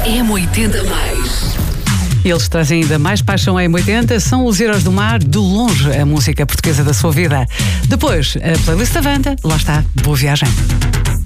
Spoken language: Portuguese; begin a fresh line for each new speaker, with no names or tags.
M80 mais.
Eles trazem ainda mais paixão em M80, são os Heróis do Mar, de longe a música portuguesa da sua vida. Depois, a playlist da Wanda, lá está, boa viagem.